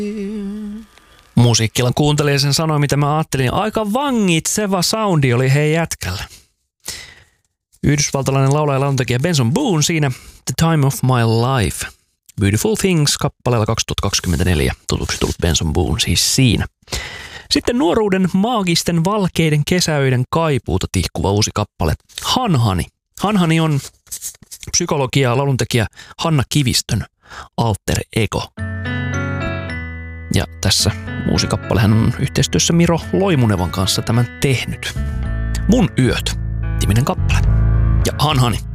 Musiikkilan kuuntelija sen sanoi, mitä mä ajattelin. Aika vangitseva soundi oli hei jätkällä. Yhdysvaltalainen laulaja ja lauluntekijä Benson Boone siinä The Time of My Life. Beautiful Things kappaleella 2024. Tutuksi tullut Benson Boone siis siinä. Sitten nuoruuden maagisten valkeiden kesäöiden kaipuuta tihkuva uusi kappale. Hanhani. Hanhani on psykologia ja lauluntekijä Hanna Kivistön alter ego. Ja tässä uusi kappale hän on yhteistyössä Miro Loimunevan kanssa tämän tehnyt. Mun yöt, niminen kappale. Ja Hanhani.